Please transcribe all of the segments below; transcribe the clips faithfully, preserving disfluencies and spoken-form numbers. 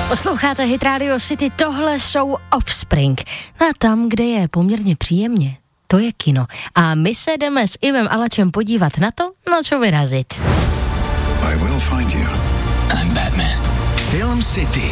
Posloucháte Hit Radio City, tohle jsou Offspring. No a tam, kde je poměrně příjemně, to je kino. A my se jdeme s Ivem Alačem podívat na to, na co vyrazit. I will find you. I'm Batman. Film City.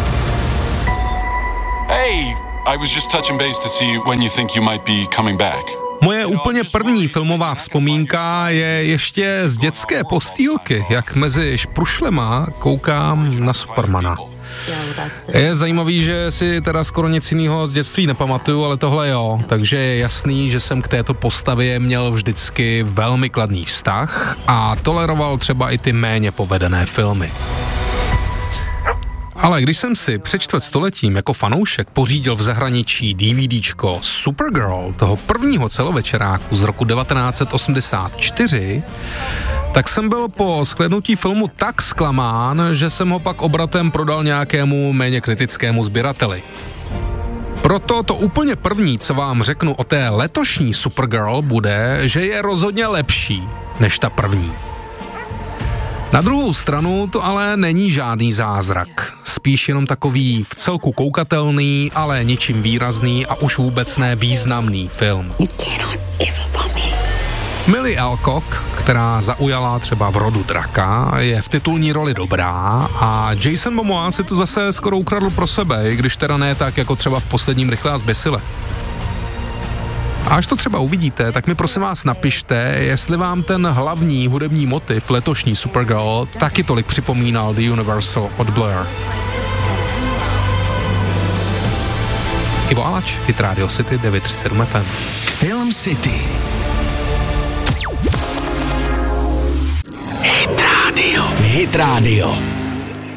Hey, I was just touching base to see when you think you might be coming back. Moje úplně první filmová vzpomínka je ještě z dětské postýlky, jak mezi šprušlema koukám na Supermana. Je zajímavý, že si teda skoro nic jiného z dětství nepamatuju, ale tohle jo, takže je jasný, že jsem k této postavě měl vždycky velmi kladný vztah a toleroval třeba i ty méně povedené filmy. Ale když jsem si před čtvrt stoletím jako fanoušek pořídil v zahraničí DVDčko Supergirl, toho prvního celovečeráku z roku devatenáct set osmdesát čtyři, tak jsem byl po shlédnutí filmu tak zklamán, že jsem ho pak obratem prodal nějakému méně kritickému sběrateli. Proto to úplně první, co vám řeknu o té letošní Supergirl, bude, že je rozhodně lepší než ta první. Na druhou stranu to ale není žádný zázrak, spíš jenom takový vcelku koukatelný, ale ničím výrazný a už vůbec ne významný film. Millie Alcock, která zaujala třeba v Rodu draka, je v titulní roli dobrá a Jason Momoa si to zase skoro ukradl pro sebe, i když teda ne tak jako třeba v posledním Rychle a zběsile. A až to třeba uvidíte, tak mi prosím vás napište, jestli vám ten hlavní hudební motiv letošní Supergirl taky tolik připomínal The Universal od Blur. Ivo Alač, Hit Radio City devět tři sedm F M. Film City. Hit Radio. Hit Radio.